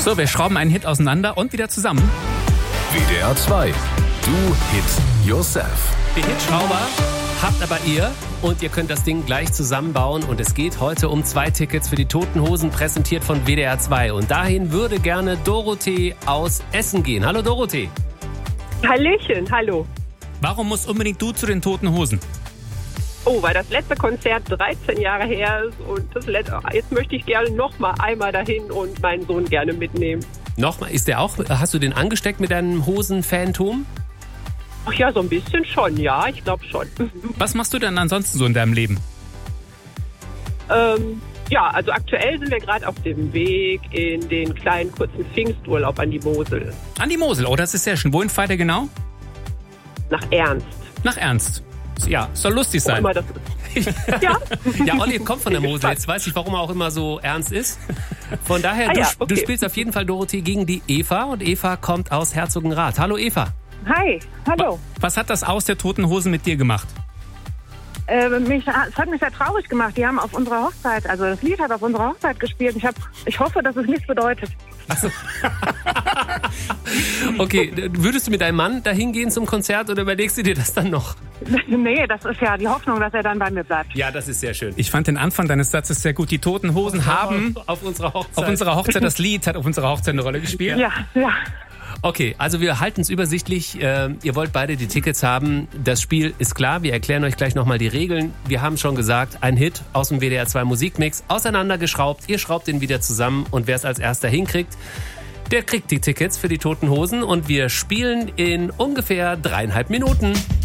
So, wir schrauben einen Hit auseinander und wieder zusammen. WDR 2. Do Hit Yourself. Die Hitschrauber habt aber ihr und ihr könnt das Ding gleich zusammenbauen. Und es geht heute um 2 Tickets für die Toten Hosen, präsentiert von WDR 2. Und dahin würde gerne Dorothee aus Essen gehen. Hallo Dorothee. Hallöchen, hallo. Warum musst unbedingt du zu den Toten Hosen? Oh, weil das letzte Konzert 13 Jahre her ist und jetzt möchte ich gerne noch mal einmal dahin und meinen Sohn gerne mitnehmen. Nochmal, hast du den angesteckt mit deinem Hosen-Fantum? Ach ja, so ein bisschen schon, ja, ich glaube schon. Was machst du denn ansonsten so in deinem Leben? Ja, also aktuell sind wir gerade auf dem Weg in den kleinen kurzen Pfingsturlaub an die Mosel. An die Mosel, oh, das ist sehr schön. Wohin fahrt ihr genau? Nach Ernst. Nach Ernst. Ja, soll lustig sein. Immer das ist. Ja. Ja, Olli kommt von der Mosel. Jetzt weiß ich, warum er auch immer so ernst ist. Von daher, du spielst auf jeden Fall, Dorothee, gegen die Eva. Und Eva kommt aus Herzogenrath. Hallo Eva. Hi, hallo. Was hat das Aus der Toten Hosen mit dir gemacht? Es hat mich sehr traurig gemacht. Die haben auf unserer Hochzeit, also das Lied hat auf unserer Hochzeit gespielt. Ich hoffe, dass es nichts bedeutet. Ach so. Okay, würdest du mit deinem Mann dahin gehen zum Konzert oder überlegst du dir das dann noch? Nee, das ist ja die Hoffnung, dass er dann bei mir bleibt. Ja, das ist sehr schön. Ich fand den Anfang deines Satzes sehr gut. Die Toten Hosen haben auf unserer Hochzeit das Lied hat auf unserer Hochzeit eine Rolle gespielt. Ja. Okay, also wir halten es übersichtlich. Ihr wollt beide die Tickets haben. Das Spiel ist klar. Wir erklären euch gleich nochmal die Regeln. Wir haben schon gesagt, ein Hit aus dem WDR 2 Musikmix, auseinandergeschraubt. Ihr schraubt ihn wieder zusammen und wer es als erster hinkriegt, der kriegt die Tickets für die Toten Hosen. Und wir spielen in ungefähr 3,5 Minuten.